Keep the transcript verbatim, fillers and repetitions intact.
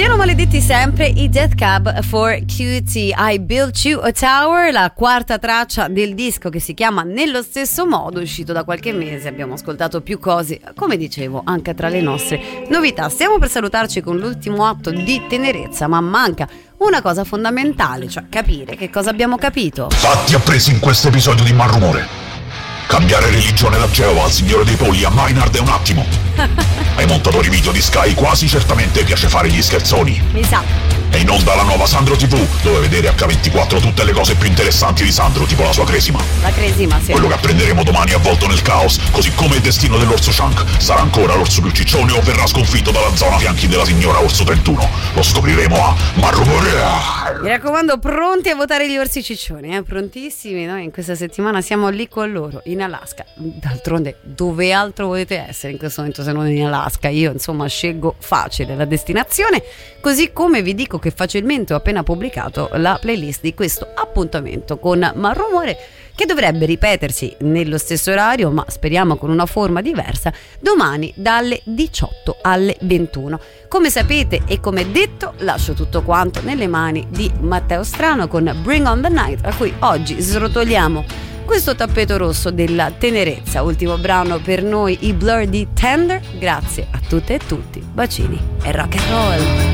Siano maledetti sempre i Death Cab for Cutie. I Built You a Tower, la quarta traccia del disco che si chiama nello stesso modo, uscito da qualche mese. Abbiamo ascoltato più cose, come dicevo, anche tra le nostre novità. Stiamo per salutarci con l'ultimo atto di tenerezza, ma manca una cosa fondamentale, cioè capire che cosa abbiamo capito. Fatti appresi in questo episodio di Malrumore. Cambiare religione da Geova al Signore dei Polli a Maynard è un attimo. Ai montatori video di Sky quasi certamente piace fare gli scherzoni. Mi sa. È in onda la nuova Sandro tivù, dove vedere acca ventiquattro tutte le cose più interessanti di Sandro, tipo la sua cresima. La cresima, sì. Quello che apprenderemo domani è avvolto nel caos, così come il destino dell'orso Shank. Sarà ancora l'orso più ciccione o verrà sconfitto dalla zona fianchi della signora Orso trentuno? Lo scopriremo a Malrumore. Mi raccomando, pronti a votare gli orsi ciccioni, eh? Prontissimi. Noi in questa settimana siamo lì con loro, in Alaska. D'altronde, dove altro volete essere in questo momento se non in Alaska? Io, insomma, scelgo facile la destinazione, così come vi dico che facilmente ho appena pubblicato la playlist di questo appuntamento con Malrumore, che dovrebbe ripetersi nello stesso orario, ma speriamo con una forma diversa, domani dalle diciotto alle ventuno. Come sapete e come detto, lascio tutto quanto nelle mani di Matteo Strano con Bring on the Night, a cui oggi srotoliamo questo tappeto rosso della tenerezza. Ultimo brano per noi, i Blur di Tender. Grazie a tutte e tutti, bacini e rock and roll.